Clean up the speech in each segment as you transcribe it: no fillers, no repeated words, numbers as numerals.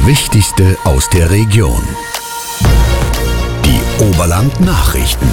Wichtigste aus der Region. Die Oberland-Nachrichten.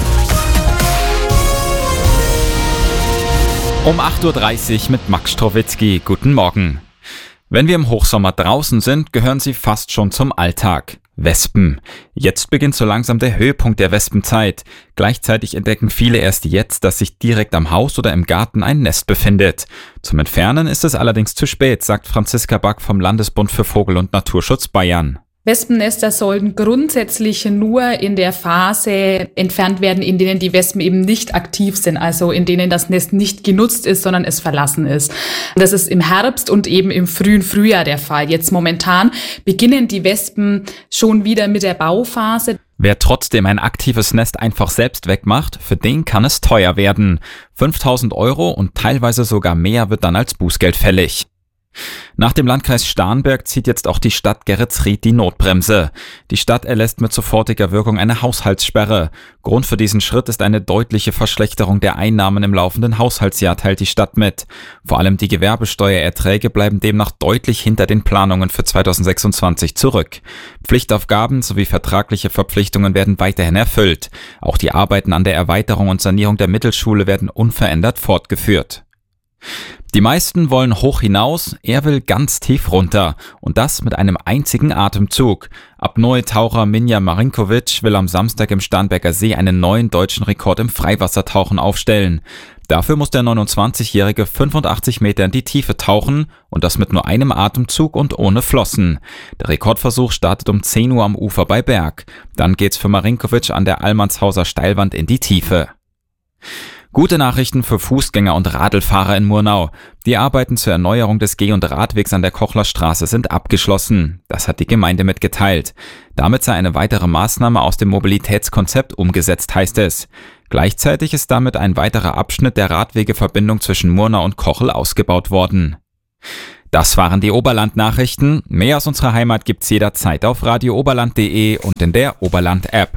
Um 8.30 Uhr mit Max Strowitzki. Guten Morgen. Wenn wir im Hochsommer draußen sind, gehören sie fast schon zum Alltag. Wespen. Jetzt beginnt so langsam der Höhepunkt der Wespenzeit. Gleichzeitig entdecken viele erst jetzt, dass sich direkt am Haus oder im Garten ein Nest befindet. Zum Entfernen ist es allerdings zu spät, sagt Franziska Back vom Landesbund für Vogel- und Naturschutz Bayern. Wespennester sollten grundsätzlich nur in der Phase entfernt werden, in denen die Wespen eben nicht aktiv sind, also in denen das Nest nicht genutzt ist, sondern es verlassen ist. Das ist im Herbst und eben im frühen Frühjahr der Fall. Jetzt momentan beginnen die Wespen schon wieder mit der Bauphase. Wer trotzdem ein aktives Nest einfach selbst wegmacht, für den kann es teuer werden. 5.000 € und teilweise sogar mehr wird dann als Bußgeld fällig. Nach dem Landkreis Starnberg zieht jetzt auch die Stadt Geretsried die Notbremse. Die Stadt erlässt mit sofortiger Wirkung eine Haushaltssperre. Grund für diesen Schritt ist eine deutliche Verschlechterung der Einnahmen im laufenden Haushaltsjahr, teilt die Stadt mit. Vor allem die Gewerbesteuererträge bleiben demnach deutlich hinter den Planungen für 2026 zurück. Pflichtaufgaben sowie vertragliche Verpflichtungen werden weiterhin erfüllt. Auch die Arbeiten an der Erweiterung und Sanierung der Mittelschule werden unverändert fortgeführt. Die meisten wollen hoch hinaus, er will ganz tief runter. Und das mit einem einzigen Atemzug. Apnoe-Taucher Minja Marinkovic will am Samstag im Starnberger See einen neuen deutschen Rekord im Freiwassertauchen aufstellen. Dafür muss der 29-Jährige 85 Meter in die Tiefe tauchen und das mit nur einem Atemzug und ohne Flossen. Der Rekordversuch startet um 10 Uhr am Ufer bei Berg. Dann geht's für Marinkovic an der Allmannshauser Steilwand in die Tiefe. Gute Nachrichten für Fußgänger und Radlfahrer in Murnau. Die Arbeiten zur Erneuerung des Geh- und Radwegs an der Kochlerstraße sind abgeschlossen. Das hat die Gemeinde mitgeteilt. Damit sei eine weitere Maßnahme aus dem Mobilitätskonzept umgesetzt, heißt es. Gleichzeitig ist damit ein weiterer Abschnitt der Radwegeverbindung zwischen Murnau und Kochel ausgebaut worden. Das waren die Oberland-Nachrichten. Mehr aus unserer Heimat gibt's jederzeit auf radiooberland.de und in der Oberland-App.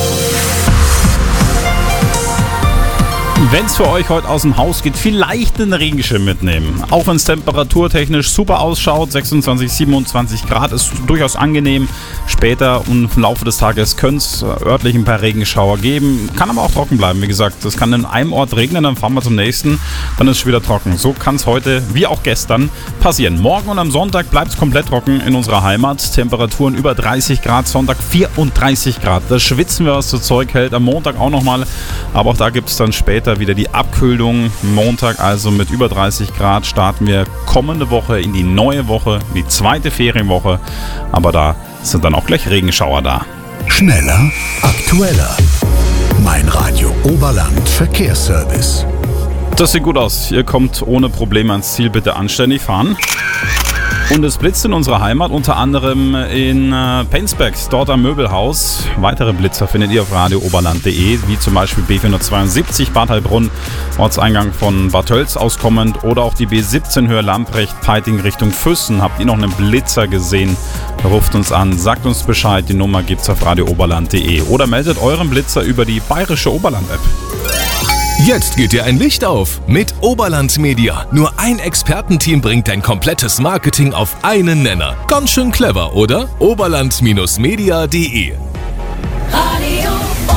Wenn es für euch heute aus dem Haus geht, vielleicht einen Regenschirm mitnehmen. Auch wenn es temperaturtechnisch super ausschaut, 26, 27 Grad ist durchaus angenehm. Später und im Laufe des Tages könnte es örtlich ein paar Regenschauer geben. Kann aber auch trocken bleiben, wie gesagt. Es kann in einem Ort regnen, dann fahren wir zum nächsten, dann ist es wieder trocken. So kann es heute, wie auch gestern, passieren. Morgen und am Sonntag bleibt es komplett trocken in unserer Heimat. Temperaturen über 30 Grad, Sonntag 34 Grad. Da schwitzen wir, was das Zeug hält. Am Montag auch nochmal, aber auch da gibt es dann später wieder die Abkühlung. Montag also mit über 30 Grad starten wir kommende Woche in die neue Woche, in die zweite Ferienwoche. Aber da sind dann auch gleich Regenschauer da. Schneller, aktueller. Mein Radio Oberland Verkehrsservice. Das sieht gut aus. Ihr kommt ohne Probleme ans Ziel. Bitte anständig fahren. Und es blitzt in unserer Heimat, unter anderem in Penzberg, dort am Möbelhaus. Weitere Blitzer findet ihr auf radiooberland.de, wie zum Beispiel B472 Bad Heilbrunn, Ortseingang von Bad Tölz auskommend, oder auch die B17 Höhe Lamprecht, Peiting Richtung Füssen. Habt ihr noch einen Blitzer gesehen? Ruft uns an, sagt uns Bescheid, die Nummer gibt's auf radiooberland.de oder meldet euren Blitzer über die bayerische Oberland-App. Jetzt geht dir ein Licht auf mit Oberland Media. Nur ein Expertenteam bringt dein komplettes Marketing auf einen Nenner. Ganz schön clever, oder? Oberland-media.de. Radio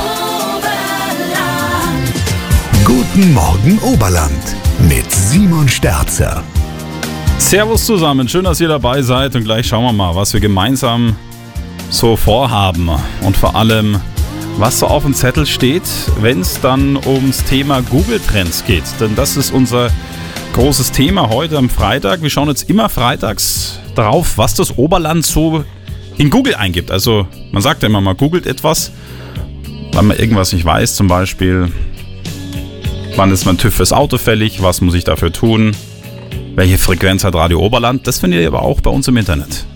Oberland. Guten Morgen Oberland mit Simon Sterzer. Servus zusammen, schön, dass ihr dabei seid und gleich schauen wir mal, was wir gemeinsam so vorhaben und vor allem, was so auf dem Zettel steht, wenn es dann ums Thema Google-Trends geht. Denn das ist unser großes Thema heute am Freitag. Wir schauen jetzt immer freitags drauf, was das Oberland so in Google eingibt. Also man sagt ja immer, man googelt etwas, weil man irgendwas nicht weiß. Zum Beispiel, wann ist mein TÜV fürs Auto fällig, was muss ich dafür tun, welche Frequenz hat Radio Oberland. Das findet ihr aber auch bei uns im Internet.